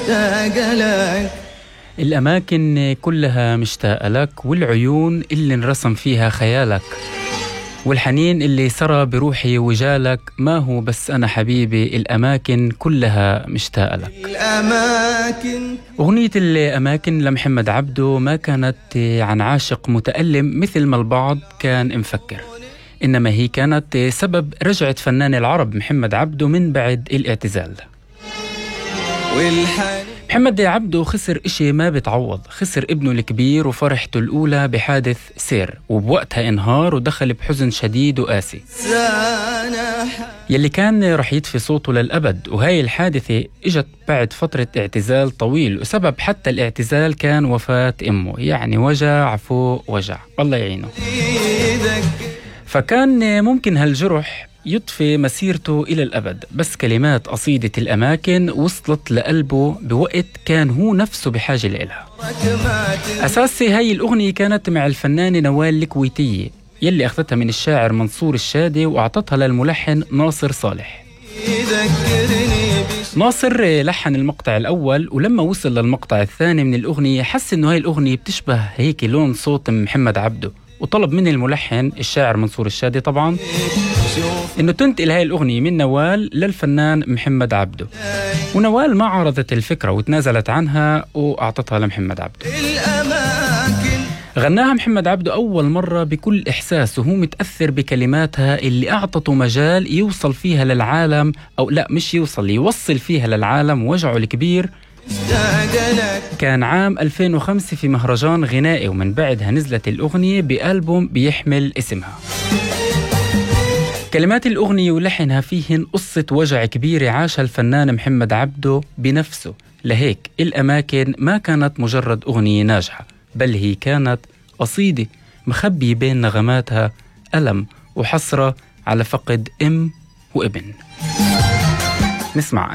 الأماكن كلها مشتاقة لك، والعيون اللي انرسم فيها خيالك، والحنين اللي سرى بروحي وجالك. ما هو بس أنا حبيبي، الأماكن كلها مشتاقة لك. أغنية الأماكن لمحمد عبده ما كانت عن عاشق متألم مثل ما البعض كان مفكر، إنما هي كانت سبب رجعة فنان العرب محمد عبده من بعد الاعتزال. محمد عبده خسر إشي ما بتعوض، خسر ابنه الكبير وفرحته الأولى بحادث سير، وبوقتها انهار ودخل بحزن شديد وقاسي يلي كان رح يطفي صوته للأبد. وهاي الحادثة اجت بعد فترة اعتزال طويل، وسبب حتى الاعتزال كان وفاة أمه، يعني وجع فوق وجع، الله يعينه. فكان ممكن هالجرح يطفي مسيرته إلى الأبد، بس كلمات قصيدة الأماكن وصلت لقلبه بوقت كان هو نفسه بحاجة لإلها. أساسي هاي الأغنية كانت مع الفنانة نوال الكويتية يلي أخذتها من الشاعر منصور الشادي وأعطتها للملحن ناصر صالح. ناصر لحن المقطع الأول، ولما وصل للمقطع الثاني من الأغنية حس إنه هاي الأغنية بتشبه هيك لون صوت محمد عبده، وطلب من الملحن الشاعر منصور الشادي طبعا إنه تنتقل هاي الأغنية من نوال للفنان محمد عبده. ونوال ما عارضت الفكرة وتنازلت عنها وأعطتها لمحمد عبده. غناها محمد عبده أول مرة بكل إحساس، وهو متأثر بكلماتها اللي أعطته مجال يوصل فيها للعالم، أو لا مش يوصل فيها للعالم وجعه الكبير. كان عام 2005 في مهرجان غنائي، ومن بعدها نزلت الأغنية بألبوم بيحمل اسمها. كلمات الأغنية ولحنها فيهن قصة وجع كبير عاشها الفنان محمد عبده بنفسه. لهيك الأماكن ما كانت مجرد أغنية ناجحة، بل هي كانت قصيدة مخبية بين نغماتها ألم وحسرة على فقد أم وابن. نسمع